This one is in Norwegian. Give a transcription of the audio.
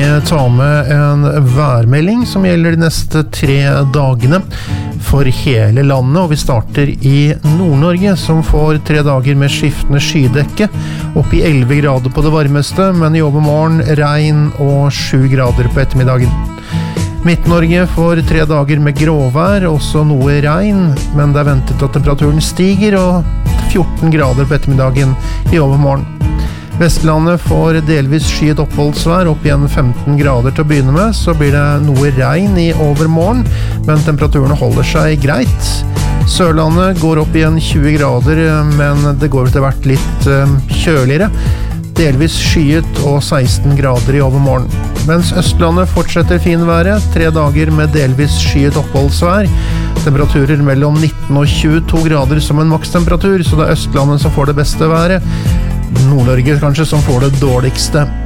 tar med en værmelding som gjelder de neste 3 dagene for hele landet, og vi starter i Nord-Norge, som får 3 dager med skiftende skydekke, opp i 11 grader på det varmeste, men i overmorgen regn og 7 grader på ettermiddagen. Midt-Norge får 3 dager med gråvær, også noe regn, men det er ventet at temperaturen stiger, og 14 grader på ettermiddagen i overmorgen. Vestlandet får delvis skyet oppholdsvær, opp igjen 15 grader til å begynne med, så blir det noe regn i overmorgen, men temperaturene holder seg greit. Sørlandet går opp igjen 20 grader, men det går til hvert litt kjøligere. Delvis skyet og 16 grader i overmorgen. Mens Østlandet fortsetter finværet, 3 dager med delvis skyet oppholdsvær. Temperaturer mellom 19 og 22 grader som en makstemperatur, så det er Østlandet som får det beste været. Nord-Norge kanskje som får det dårligste.